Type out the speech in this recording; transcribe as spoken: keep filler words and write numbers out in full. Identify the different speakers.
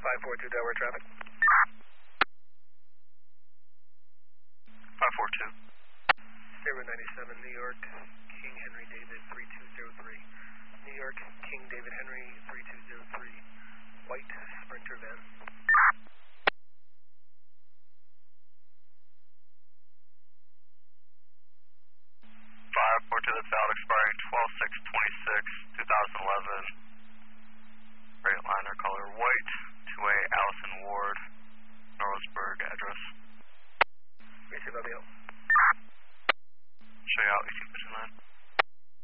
Speaker 1: five four two Delaware traffic.
Speaker 2: five four two.
Speaker 1: Zero ninety-seven New York, King Henry David three two zero three. New York, King David Henry three two zero three. White Sprinter van.
Speaker 2: five four two, that's out, expiring twelve six twenty-six, two thousand eleven.